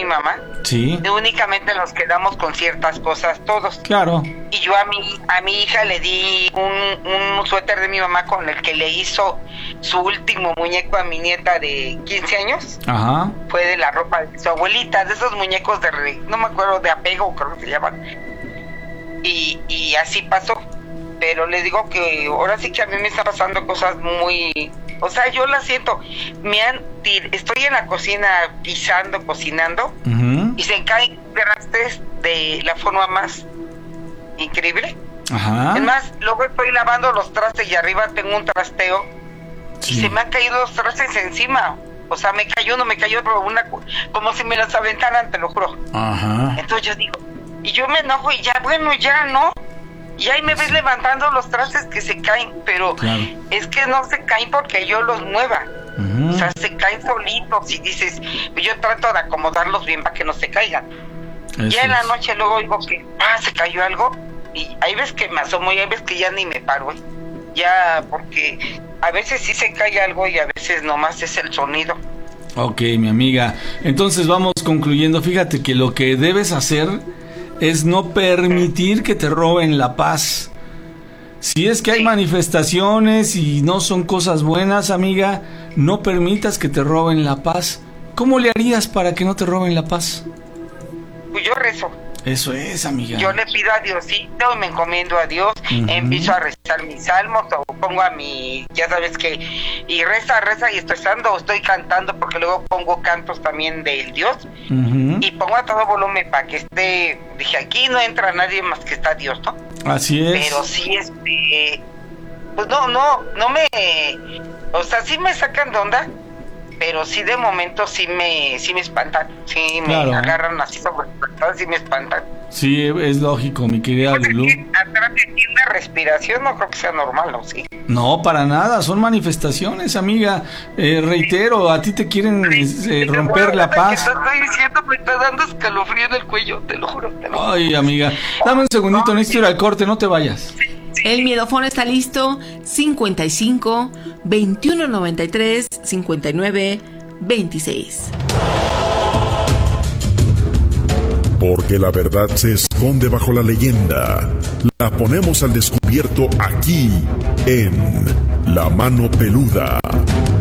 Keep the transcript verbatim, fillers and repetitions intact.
mi mamá. Sí. Y únicamente nos quedamos con ciertas cosas todos. Claro. Y yo a mi a mi hija le di un, un suéter de mi mamá con el que le hizo su último muñeco a mi nieta de quince años. Ajá. Fue de la ropa de su abuelita, de esos muñecos de re, no me acuerdo, de apego, creo que se llaman. Y, y así pasó. Pero les digo que ahora sí que a mí me están pasando cosas muy... O sea, yo la siento. Me han tir... Estoy en la cocina pisando, cocinando, uh-huh. y se caen trastes de la forma más increíble. Ajá. Es más, luego estoy lavando los trastes y arriba tengo un trasteo, sí. y se me han caído los trastes encima. O sea, me cayó, no me cayó, pero una... como si me los aventaran, te lo juro. Ajá. Entonces yo digo... Y yo me enojo y ya, bueno, ya, ¿no? Y ahí me ves sí. levantando los trastes que se caen, pero claro. es que no se caen porque yo los mueva. Uh-huh. O sea, se caen solitos y dices, yo trato de acomodarlos bien para que no se caigan. Eso ya en la noche luego digo que, ah, se cayó algo, y ahí ves que me asomo y ahí ves que ya ni me paro, ¿eh? Ya, porque a veces sí se cae algo y a veces nomás es el sonido. Ok, mi amiga, entonces vamos concluyendo. Fíjate que lo que debes hacer es no permitir que te roben la paz. Si es que hay manifestaciones y no son cosas buenas, amiga, no permitas que te roben la paz. ¿Cómo le harías para que no te roben la paz? Pues yo rezo. Eso es, amiga. Yo le pido a Diosito y me encomiendo a Dios, uh-huh. empiezo a rezar mis salmos o pongo a mi, ya sabes que, y reza, reza y estoy rezando o estoy cantando porque luego pongo cantos también del Dios, uh-huh. y pongo a todo volumen para que esté, dije, aquí no entra nadie más que está Dios, ¿no? Así es. Pero sí, este, pues no, no, no me, o sea, sí me sacan de onda, pero sí de momento sí me sí me espantan, sí me claro. agarran así sobre sí me espantan. Sí, es lógico, mi querida Lulú. Atrás de una respiración no creo que sea normal, ¿no? Sí. No, para nada, son manifestaciones, amiga. Eh, reitero, a ti te quieren eh, romper la paz. Que te estoy diciendo, me está dando escalofrío en el cuello, te lo juro. Te lo juro. Ay, amiga, dame un segundito, necesito ir al corte, no te vayas. Sí. El miedofón está listo, cincuenta y cinco, veintiuno noventa y tres, cincuenta y nueve, veintiséis. Porque la verdad se esconde bajo la leyenda. La ponemos al descubierto aquí, en La Mano Peluda.